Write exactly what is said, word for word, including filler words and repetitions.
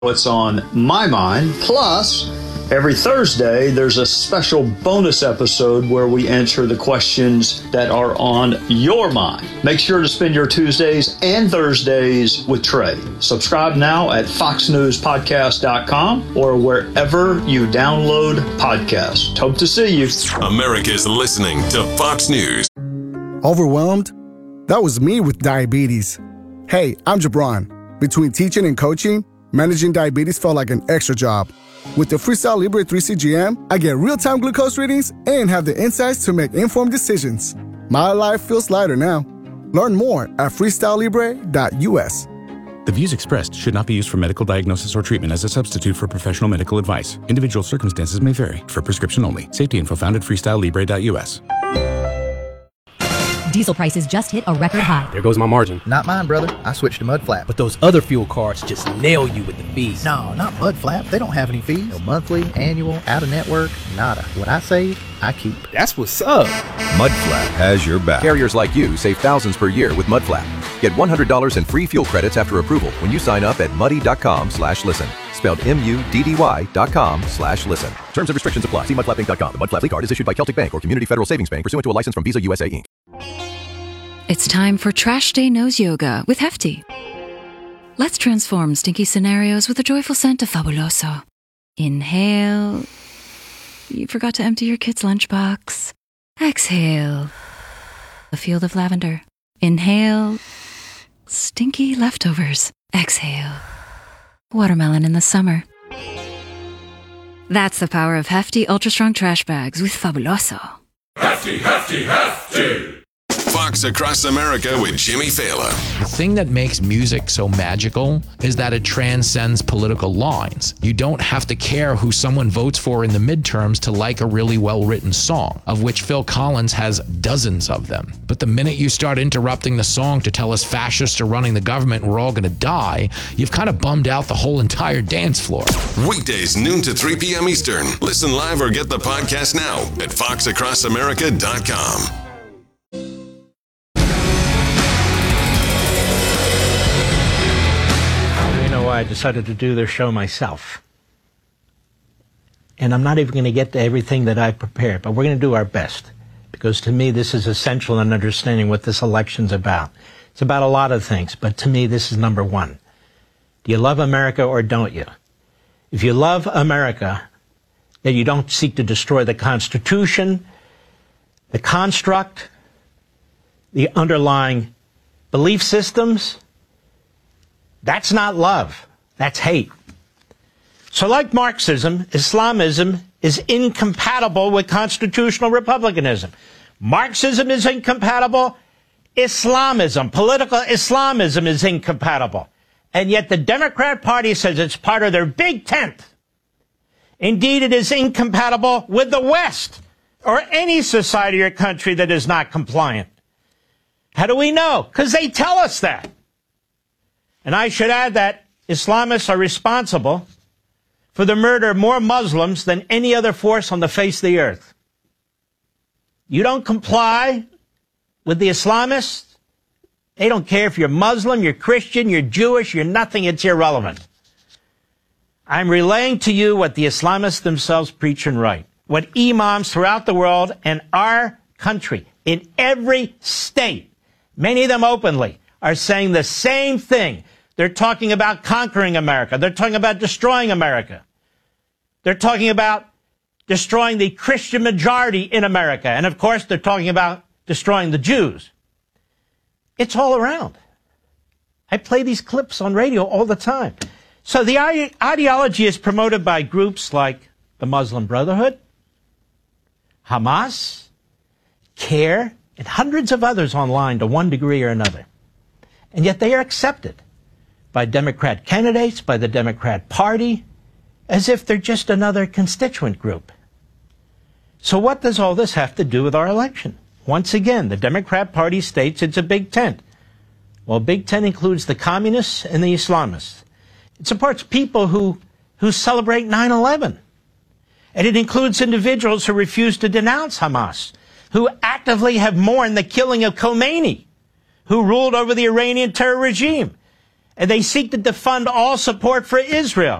What's on my mind. Plus, every Thursday, there's a special bonus episode where we answer the questions that are on your mind. Make sure to spend your Tuesdays and Thursdays with Trey. Subscribe now at fox news podcast dot com or wherever you download podcasts. Hope to see you. America's listening to Fox News. Overwhelmed? That was me with diabetes. Hey, I'm Jabron. Between teaching and coaching, managing diabetes felt like an extra job. With the Freestyle Libre three C G M, I get real-time glucose readings and have the insights to make informed decisions. My life feels lighter now. Learn more at freestyle libre dot u s. The views expressed should not be used for medical diagnosis or treatment as a substitute for professional medical advice. Individual circumstances may vary. For prescription only. Safety info found at freestyle libre dot u s. Diesel prices just hit a record high. There goes my margin. Not mine, brother. I switched to Mudflap. But those other fuel cards just nail you with the fees. No, not Mudflap. They don't have any fees. No monthly, annual, out-of-network, nada. What I save, I keep. That's what's up. Mudflap has your back. Carriers like you save thousands per year with Mudflap. Get one hundred dollars in free fuel credits after approval when you sign up at muddy.com slash listen. Spelled M U D D Y dot com slash listen. Terms and restrictions apply. See mudflap inc dot com. The Mudflap card is issued by Celtic Bank or Community Federal Savings Bank pursuant to a license from Visa U S A, Incorporated. It's time for Trash Day Nose Yoga with Hefty. Let's transform stinky scenarios with a joyful scent of Fabuloso. Inhale. You forgot to empty your kid's lunchbox. Exhale. A field of lavender. Inhale. Stinky leftovers. Exhale. Watermelon in the summer. That's the power of Hefty Ultra Strong Trash Bags with Fabuloso. Hefty, hefty, hefty. Fox Across America with Jimmy Fallon. The thing that makes music so magical is that it transcends political lines. You don't have to care who someone votes for in the midterms to like a really well-written song, of which Phil Collins has dozens of them. But the minute you start interrupting the song to tell us fascists are running the government and we're all going to die, you've kind of bummed out the whole entire dance floor. Weekdays, noon to three p.m. Eastern. Listen live or get the podcast now at fox across america dot com. I decided to do their show myself. And I'm not even going to get to everything that I prepared, but we're going to do our best. Because to me, this is essential in understanding what this election's about. It's about a lot of things, but to me, this is number one. Do you love America or don't you? If you love America, then you don't seek to destroy the Constitution, the construct, the underlying belief systems. That's not love. That's hate. So like Marxism, Islamism is incompatible with constitutional republicanism. Marxism is incompatible. Islamism, political Islamism is incompatible. And yet the Democrat Party says it's part of their big tent. Indeed, it is incompatible with the West or any society or country that is not compliant. How do we know? Because they tell us that. And I should add that Islamists are responsible for the murder of more Muslims than any other force on the face of the earth. You don't comply with the Islamists, they don't care if you're Muslim, you're Christian, you're Jewish, you're nothing, it's irrelevant. I'm relaying to you what the Islamists themselves preach and write, what imams throughout the world and our country, in every state, many of them openly, are saying the same thing. They're talking about conquering America. They're talking about destroying America. They're talking about destroying the Christian majority in America. And of course, they're talking about destroying the Jews. It's all around. I play these clips on radio all the time. So the ide- ideology is promoted by groups like the Muslim Brotherhood, Hamas, CARE, and hundreds of others online to one degree or another. And yet they are accepted by Democrat candidates, by the Democrat Party, as if they're just another constituent group. So what does all this have to do with our election? Once again, the Democrat Party states it's a big tent. Well, Big Tent includes the communists and the Islamists. It supports people who, who celebrate nine eleven. And it includes individuals who refuse to denounce Hamas, who actively have mourned the killing of Khomeini, who ruled over the Iranian terror regime. and they seek to defund all support for Israel.